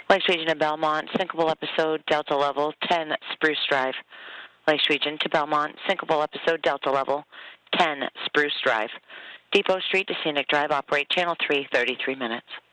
Lakes Region to Belmont, syncopal episode, Delta level, 10 Spruce Drive. Lakes Region to Belmont, syncopal episode, Delta level, 10 Spruce Drive. Depot Street to Scenic Drive, operate channel 3, 33 minutes.